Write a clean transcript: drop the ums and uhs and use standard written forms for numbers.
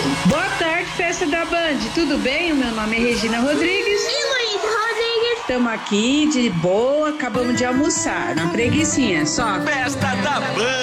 Boa tarde, festa da Band. Tudo bem? O meu nome é Regina Rodrigues. E Luiz Rodrigues. Estamos aqui de boa, acabamos de almoçar, na preguicinha, só. Festa da Band.